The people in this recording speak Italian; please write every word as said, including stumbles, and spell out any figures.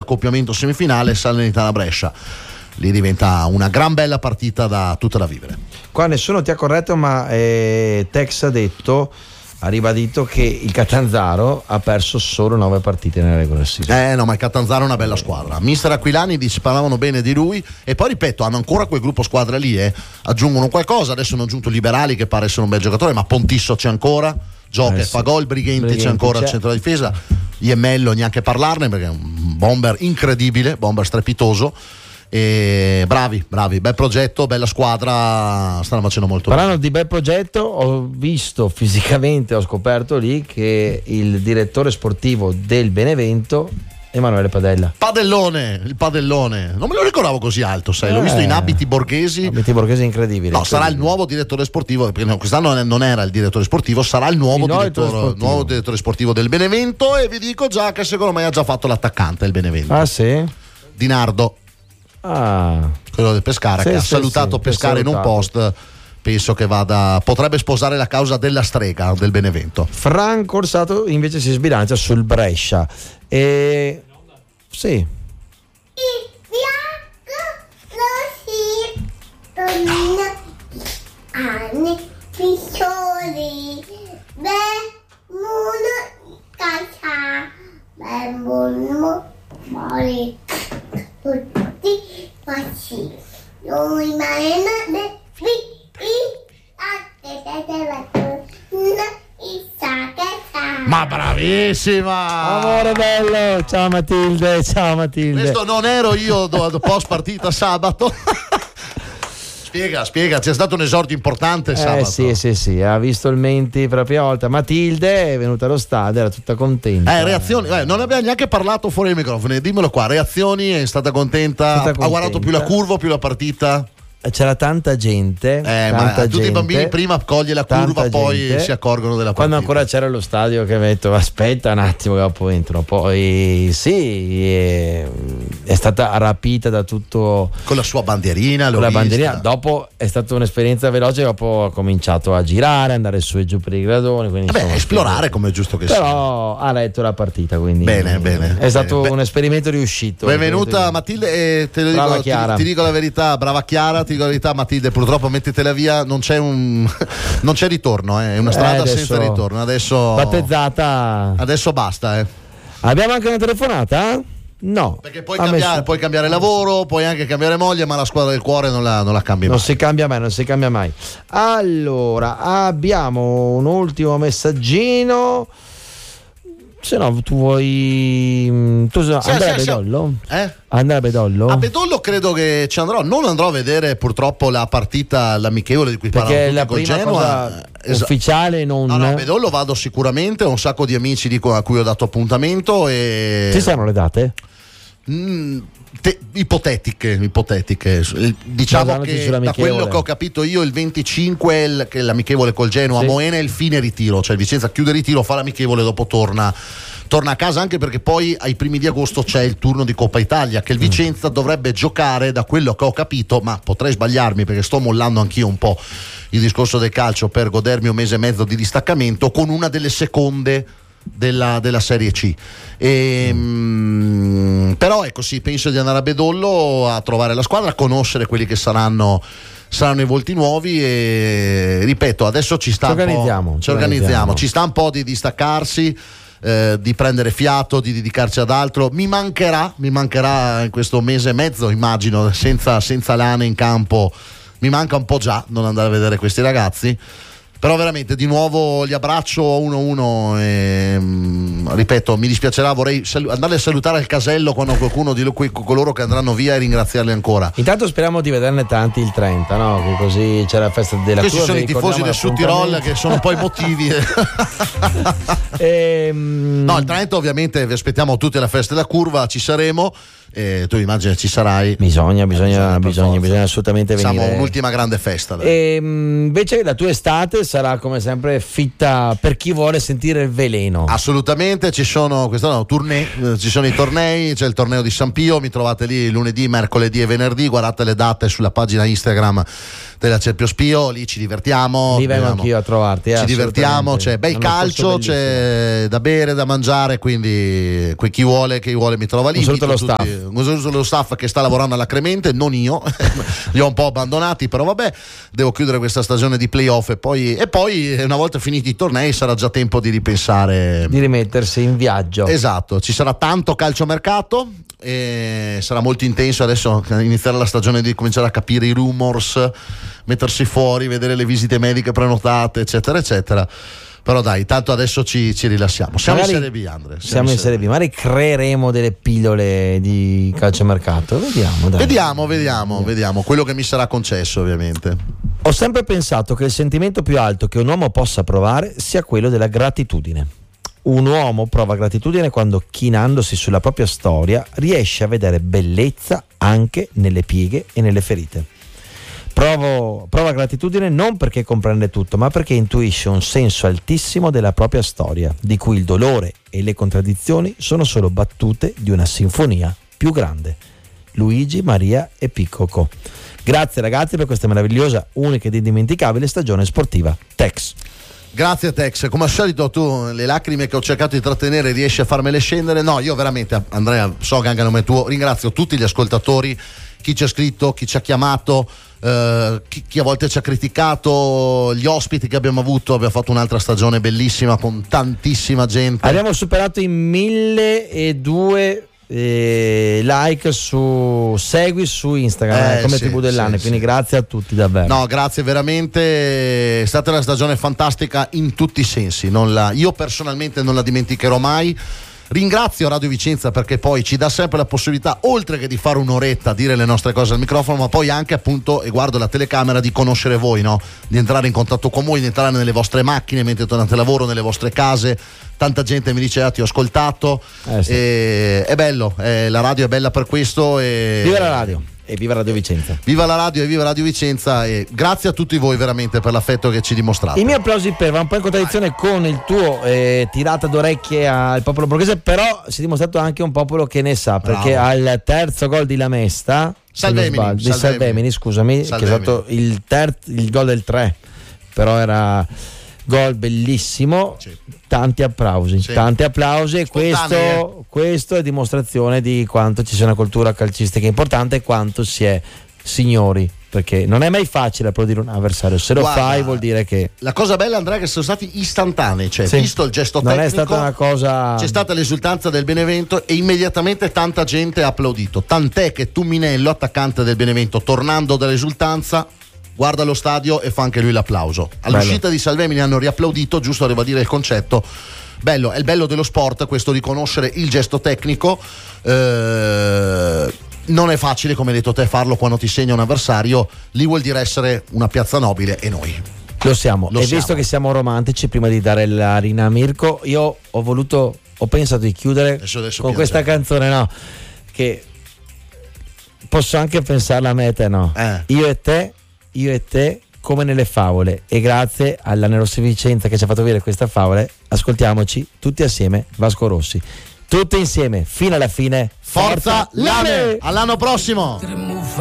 accoppiamento semifinale, Salernitana Brescia. Lì diventa una gran bella partita da tutta da vivere. Qua nessuno ti ha corretto, ma eh, Tex ha detto, ha ribadito che il Catanzaro ha perso solo nove partite nella regular season. Eh no, ma il Catanzaro è una bella squadra. Mister Aquilani dice, parlavano bene di lui, e poi ripeto, hanno ancora quel gruppo squadra lì, eh. aggiungono qualcosa, adesso hanno aggiunto Liberali che pare essere un bel giocatore, ma Pontisso c'è ancora, gioca e eh sì. fa gol, Brighenti, Brighenti c'è ancora c'è. al centro della difesa, Iemello neanche parlarne perché è un bomber incredibile, bomber strepitoso. E bravi, bravi, bel progetto, bella squadra, stanno facendo molto bene. Parlando di bel progetto, ho visto fisicamente, ho scoperto lì che il direttore sportivo del Benevento è Emanuele Padella. Padellone, il padellone, non me lo ricordavo così alto, sai, l'ho Eh, visto in abiti borghesi. Abiti borghesi incredibili. No, sarà il nuovo direttore sportivo, perché no, quest'anno non era il direttore sportivo, sarà il nuovo, Il nuovo direttore, direttore sportivo. nuovo direttore sportivo del Benevento, e vi dico già che secondo me ha già fatto l'attaccante il Benevento. Ah sì? Di Nardo, Ah, quello del Pescara, Sì, che ha sì, salutato sì, Pescara in un salutato. post. Penso che vada, potrebbe sposare la causa della strega del Benevento. Franco Orsato invece si sbilancia sul Brescia. E sì. Anni piccioli, benvenuto casa, benvenuto mori, tutti facili, noi maene vi Ma bravissima! Amore bello, ciao Matilde, ciao Matilde. Questo non ero io do, do post partita sabato. Spiega, spiega, c'è stato un esordio importante sabato. Eh sì, sì, sì, ha visto il Menti per la prima volta. Matilde è venuta allo stadio, era tutta contenta. Eh, reazioni, eh, non abbiamo neanche parlato fuori il microfono, dimmelo qua, reazioni, è stata contenta, Stata ha contenta. guardato più la curva o più la partita? C'era tanta gente, Eh, tanta ma tutti gente, i bambini prima coglie la tanta curva, poi gente. si accorgono della partita. Quando ancora c'era lo stadio, che mi ha detto aspetta un attimo che dopo entrano, poi sì, è, è stata rapita da tutto, Con la sua bandierina, l'ho con la vista. bandierina. Dopo è stata un'esperienza veloce, dopo ha cominciato a girare, andare su e giù per i gradoni, quindi, Vabbè, insomma, esplorare come è giusto che sia. però ha letto la partita, quindi Bene, bene, è stato bene. un esperimento riuscito. Benvenuta Matilde, e te lo Brava dico, ti, Chiara. ti dico la verità, brava Chiara, ti dico la verità Matilde, purtroppo mettitela via, non c'è un non c'è ritorno, eh, è una strada Eh, adesso- senza ritorno, adesso Battezzata. adesso basta, eh. Abbiamo anche una telefonata? No, Perché puoi Ha cambiare, messo- puoi cambiare lavoro, puoi anche cambiare moglie, ma la squadra del cuore non la, non la cambi non mai. si cambia mai, non si cambia mai. Allora, abbiamo un ultimo messaggino. Se no, tu vuoi. Tu sei Sì, Andrea sì, sì. Bedollo? Eh? Andrea Bedollo? A Bedollo credo che ci andrò, non andrò a vedere purtroppo la partita, l'amichevole di cui Perché parlano la tutti col prima Genoa. cosa Esa- ufficiale non. No, no, a Bedollo vado sicuramente, ho un sacco di amici di co- a cui ho dato appuntamento e Ci sono le date? Mm, te- ipotetiche, ipotetiche. Eh, Diciamo Basandoti che da sull'amichevole. quello che ho capito io il venticinque è il- che è l'amichevole col Genoa Sì. a Moena è il fine ritiro, cioè il Vicenza chiude ritiro, fa l'amichevole, dopo torna torna a casa, anche perché poi ai primi di agosto c'è il turno di Coppa Italia che il Vicenza dovrebbe giocare, da quello che ho capito, ma potrei sbagliarmi perché sto mollando anch'io un po' il discorso del calcio per godermi un mese e mezzo di distaccamento, con una delle seconde della, della Serie C. E, mm, però ecco sì, penso di andare a Bedollo a trovare la squadra, a conoscere quelli che saranno saranno i volti nuovi e ripeto, adesso ci sta Ci un po', organizziamo, ci ci organizziamo, organizziamo. ci sta un po' di distaccarsi, eh, di prendere fiato, di dedicarci ad altro. Mi mancherà, mi mancherà in questo mese e mezzo, immagino, senza, senza Lane in campo, mi manca un po' già non andare a vedere questi ragazzi. Però veramente di nuovo li abbraccio uno a uno e mh, ripeto, mi dispiacerà, vorrei salu- andare a salutare al casello quando qualcuno di lo- que- coloro che andranno via e ringraziarli ancora. Intanto speriamo di vederne tanti il trenta, no? Che così c'è la festa della Questi curva. sono i vi tifosi del ricordiamo Sud Tirol l'appuntamento. che sono un po' emotivi. Ehm, No, il Trento ovviamente vi aspettiamo tutti alla festa della curva, ci saremo. E tu immagini ci sarai. Bisogna, bisogna, per bisogna, forza. bisogna assolutamente Siamo venire. un'ultima grande festa. dai. E, mh, invece la tua estate sarà come sempre fitta per chi vuole sentire il veleno. Assolutamente, ci sono quest'anno tournée, eh, ci sono i tornei, c'è il torneo di San Pio, mi trovate lì lunedì, mercoledì e venerdì, guardate le date sulla pagina Instagram della Cerpio Spio, lì ci divertiamo. Lì vengo anch'io a trovarti. Eh, ci divertiamo, c'è bel calcio, c'è da bere, da mangiare, quindi chi vuole, chi vuole mi trova lì. Un saluto allo tutti, staff. Un saluto allo staff che sta lavorando alla Cremente, non io, li ho un po' abbandonati, però vabbè, devo chiudere questa stagione di playoff e poi, e poi una volta finiti i tornei sarà già tempo di ripensare, di rimettersi in viaggio. Esatto, ci sarà tanto calciomercato e sarà molto intenso adesso iniziare la stagione di cominciare a capire i rumors, mettersi fuori, vedere le visite mediche prenotate, eccetera eccetera. Però dai, tanto adesso ci, ci rilassiamo. Siamo Magari in Serie B, Andre. Siamo, siamo in Serie B. Magari creeremo delle pillole di calciomercato. Vediamo, dai. Vediamo, vediamo, vediamo. Quello che mi sarà concesso, ovviamente. Ho sempre pensato che il sentimento più alto che un uomo possa provare sia quello della gratitudine. Un uomo prova gratitudine quando, chinandosi sulla propria storia, riesce a vedere bellezza anche nelle pieghe e nelle ferite. Provo, prova gratitudine non perché comprende tutto, ma perché intuisce un senso altissimo della propria storia, di cui il dolore e le contraddizioni sono solo battute di una sinfonia più grande. Luigi Maria e Piccocco. Grazie ragazzi per questa meravigliosa, unica ed indimenticabile stagione sportiva. Tex. Grazie Tex, come al solito tu le lacrime che ho cercato di trattenere riesci a farmele scendere. No, io veramente, Andrea, so che anche a nome tuo ringrazio tutti gli ascoltatori, chi ci ha scritto, chi ci ha chiamato, eh, chi, chi a volte ci ha criticato, gli ospiti che abbiamo avuto. Abbiamo fatto un'altra stagione bellissima con tantissima gente. Abbiamo superato i mille e due eh, like su segui su Instagram eh, come sì, tivù dell'anno, sì, quindi sì. grazie a tutti davvero. No, grazie veramente, è stata una stagione fantastica in tutti i sensi, non la, io personalmente non la dimenticherò mai. Ringrazio Radio Vicenza perché poi ci dà sempre la possibilità, oltre che di fare un'oretta, dire le nostre cose al microfono, ma poi anche appunto, e guardo la telecamera, di conoscere voi, no? Di entrare in contatto con voi, di entrare nelle vostre macchine mentre tornate a lavoro, nelle vostre case. Tanta gente mi dice ah, ti ho ascoltato, eh sì. e, è bello, eh, la radio è bella per questo. E... Viva la radio e viva Radio Vicenza. Viva la radio e viva Radio Vicenza, e grazie a tutti voi veramente per l'affetto che ci dimostrate. I miei applausi per va un po' in contraddizione con il tuo eh, tirata d'orecchie al popolo borghese, però si è dimostrato anche un popolo che ne sa, perché Bravo. Al terzo gol di Lamesta, Salvemini, sbaglio, di Salvemini. Salvemini, scusami, Salvemini. che è stato il, ter- il gol del tre, però era gol bellissimo. Sì. Tanti applausi, Sì. tanti applausi, e questo, questo è dimostrazione di quanto ci sia una cultura calcistica importante e quanto si è signori, perché non è mai facile applaudire un avversario, se lo Guarda, fai vuol dire che la cosa bella, Andrea, è che sono stati istantanei, cioè sì, visto il gesto non tecnico, è stata una cosa, c'è stata l'esultanza del Benevento e immediatamente tanta gente ha applaudito, tant'è che Tumminello, attaccante del Benevento, tornando dall'esultanza, guarda lo stadio e fa anche lui l'applauso. All'uscita bello. di Salvemini hanno riapplaudito, giusto a ribadire il concetto. Bello, è il bello dello sport, questo riconoscere il gesto tecnico. Eh, non è facile, come hai detto te, farlo quando ti segna un avversario. Lì vuol dire essere una piazza nobile, e noi lo siamo. Lo e siamo. visto che siamo romantici, prima di dare la rina a Mirko, io ho voluto, ho pensato di chiudere Adesso- adesso con piangiamo. questa canzone, no, che posso anche pensarla a me e te, no? Eh. Io e te, io e te, come nelle favole, e grazie alla Nerossi Vicenza che ci ha fatto vedere questa favola, ascoltiamoci tutti assieme Vasco Rossi, tutti insieme fino alla fine. Forza Lame! All'anno prossimo!